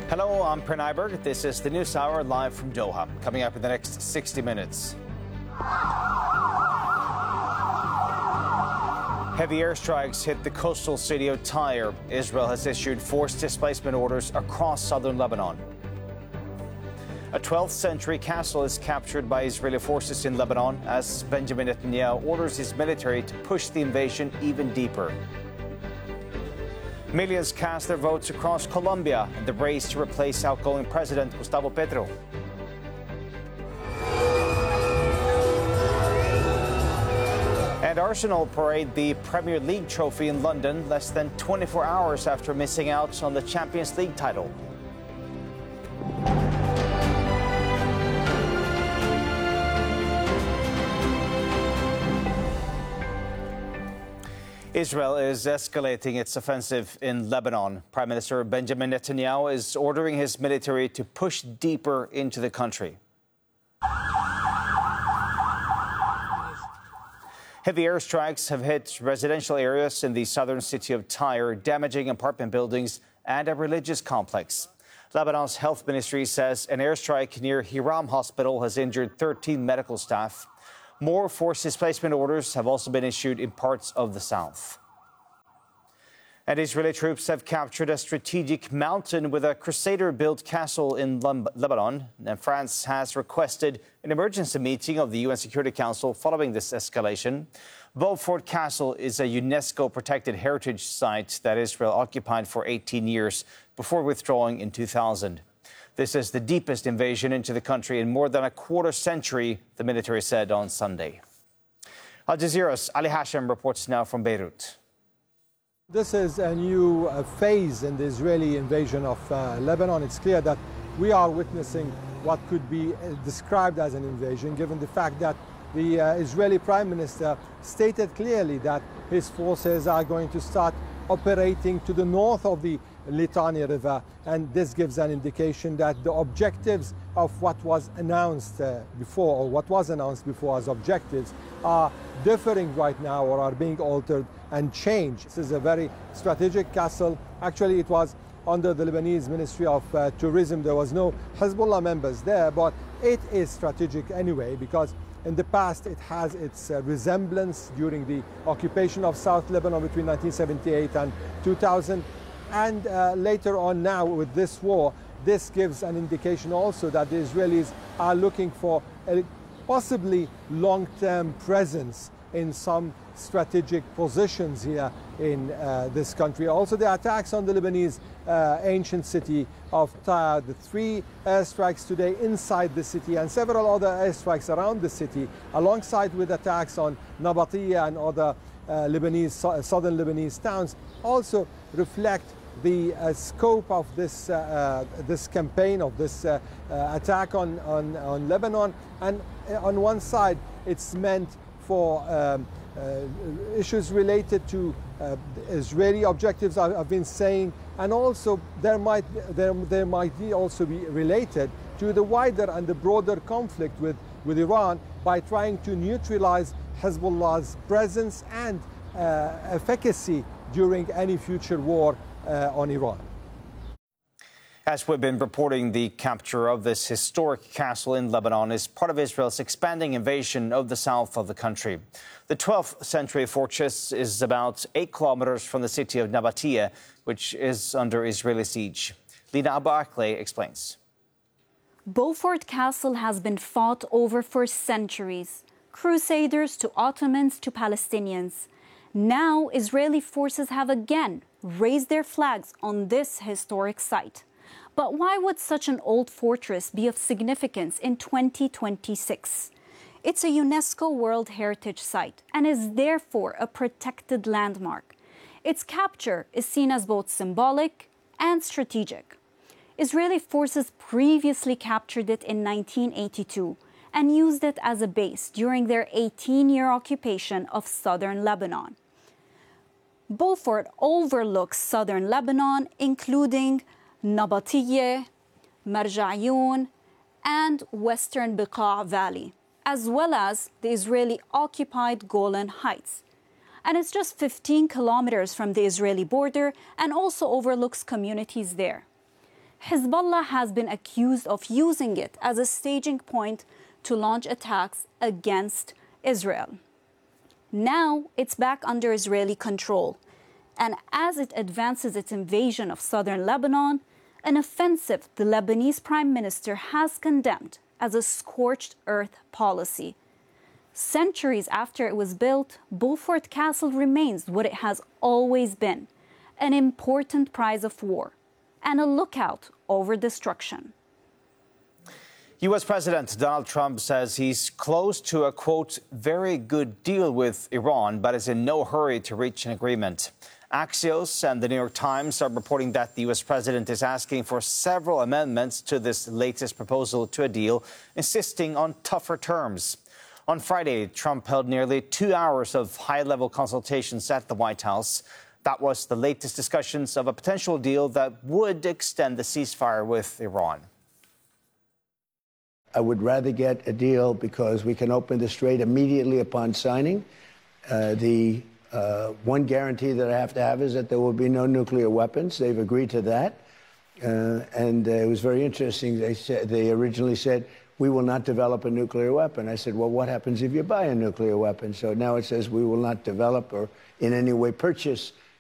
Hello, I'm Pranay Berg. This is the News Hour live from Doha. Coming up in the next 60 minutes. Heavy airstrikes hit the coastal city of Tyre. Israel has issued forced displacement orders across southern Lebanon. A 12th century castle is captured by Israeli forces in Lebanon as Benjamin Netanyahu orders his military to push the invasion even deeper. Millions cast their votes across Colombia in the race to replace outgoing President Gustavo Petro. And Arsenal parade the Premier League trophy in London less than 24 hours after missing out on the Champions League title. Israel is escalating its offensive in Lebanon. Prime Minister Benjamin Netanyahu is ordering his military to push deeper into the country. Heavy airstrikes have hit residential areas in the southern city of Tyre, damaging apartment buildings and a religious complex. Lebanon's health ministry says an airstrike near Hiram Hospital has injured 13 medical staff. More forced displacement orders have also been issued in parts of the south. And Israeli troops have captured a strategic mountain with a Crusader-built castle in Lebanon. And France has requested an emergency meeting of the UN Security Council following this escalation. Beaufort Castle is a UNESCO-protected heritage site that Israel occupied for 18 years before withdrawing in 2000. This is the deepest invasion into the country in more than a quarter century, the military said on Sunday. Al Jazeera's Ali Hashem reports now from Beirut. This is a new phase in the Israeli invasion of Lebanon. It's clear that we are witnessing what could be described as an invasion, given the fact that the Israeli Prime Minister stated clearly that his forces are going to start operating to the north of the Litani River, and this gives an indication that the objectives of what was announced before, or what was announced before as objectives, are differing right now or are being altered and changed. This is a very strategic castle. Actually, it was under the Lebanese Ministry of Tourism. There was no Hezbollah members there, but it is strategic anyway because in the past it has its resemblance during the occupation of South Lebanon between 1978 and 2000. And later on now with this war, this gives an indication also that the Israelis are looking for a possibly long-term presence in some strategic positions here in this country. Also, the attacks on the Lebanese ancient city of Tyre, the 3 airstrikes today inside the city and several other airstrikes around the city, alongside with attacks on Nabatiyya and other southern Lebanese towns, also reflect the scope of this this campaign, of this attack on Lebanon. And on one side, it's meant for issues related to Israeli objectives, I've been saying, and also there might be also be related to the wider and the broader conflict with Iran by trying to neutralize Hezbollah's presence and efficacy during any future war on Iran. As we've been reporting, the capture of this historic castle in Lebanon is part of Israel's expanding invasion of the south of the country. The 12th century fortress is about 8 kilometers from the city of Nabatiyya, which is under Israeli siege. Lina Abou Akleh explains. Beaufort Castle has been fought over for centuries. Crusaders to Ottomans to Palestinians. Now, Israeli forces have again raised their flags on this historic site. But why would such an old fortress be of significance in 2026? It's a UNESCO World Heritage Site and is therefore a protected landmark. Its capture is seen as both symbolic and strategic. Israeli forces previously captured it in 1982 and used it as a base during their 18-year occupation of southern Lebanon. Beaufort overlooks southern Lebanon, including Nabatiyya, Marja'yun, and western Beqa Valley, as well as the Israeli-occupied Golan Heights. And it's just 15 kilometers from the Israeli border and also overlooks communities there. Hezbollah has been accused of using it as a staging point to launch attacks against Israel. Now it's back under Israeli control, and as it advances its invasion of southern Lebanon, an offensive the Lebanese Prime Minister has condemned as a scorched earth policy. Centuries after it was built, Beaufort Castle remains what it has always been, an important prize of war and a lookout over destruction. U.S. President Donald Trump says he's close to a, quote, very good deal with Iran, but is in no hurry to reach an agreement. Axios and the New York Times are reporting that the U.S. president is asking for several amendments to this latest proposal to a deal, insisting on tougher terms. On Friday, Trump held nearly 2 hours of high-level consultations at the White House. That was the latest discussions of a potential deal that would extend the ceasefire with Iran. I would rather get a deal because we can open the strait immediately upon signing. The one guarantee that I have to have is that there will be no nuclear weapons. They've agreed to that. And it was very interesting. They originally said, we will not develop a nuclear weapon. I said, well, what happens if you buy a nuclear weapon? So now it says we will not develop or in any way purchase